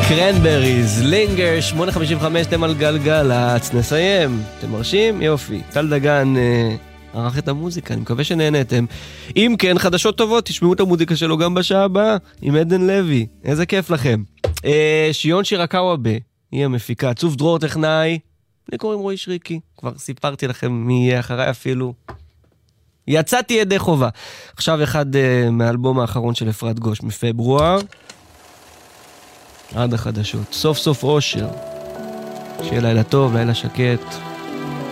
קרנבריז, לינגר, 8:55, אתם על גלגלצ, נסיים. אתם מרשים? יופי. טל דגן ערך את המוזיקה, אני מקווה שנהנתם. אם כן, חדשות טובות, תשמעו את המוזיקה שלו גם בשעה הבאה, עם עדן לוי. איזה כיף לכם. שיון שירקאווה, היא המפיקה. צוף דרור טכנאי, לי קוראים רועי שריקי. כבר סיפרתי לכם מי יהיה אחריי אפילו. יצאתי ידי חובה. עכשיו אחד מהאלבום האחרון של אפרת גוש מפברואר. עד החדשות. סוף סוף אושר. שיהיה לילה טוב, לילה שקט.